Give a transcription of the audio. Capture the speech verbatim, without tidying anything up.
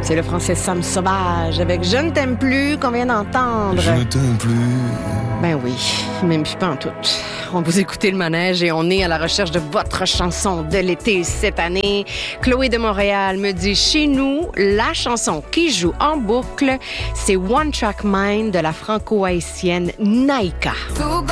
C'est le français Sam Sauvage avec Je ne t'aime plus qu'on vient d'entendre. Je ne t'aime plus. Ben oui, même plus pas en tout. On vous écoutez le manège et on est à la recherche de votre chanson de l'été cette année. Chloé de Montréal me dit chez nous, la chanson qui joue en boucle, c'est One Track Mind de la franco-haïtienne Naïka.